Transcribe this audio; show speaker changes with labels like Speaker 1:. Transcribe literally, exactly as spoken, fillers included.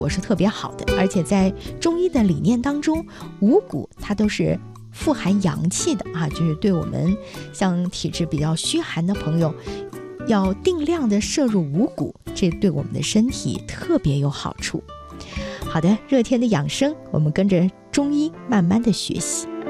Speaker 1: 果是特别好的，而且在中医的理念当中，五谷它都是富含阳气的啊，就是对我们像体质比较虚寒的朋友，要定量的摄入五谷，这对我们的身体特别有好处。好的，热天的养生，我们跟着中医慢慢的学习。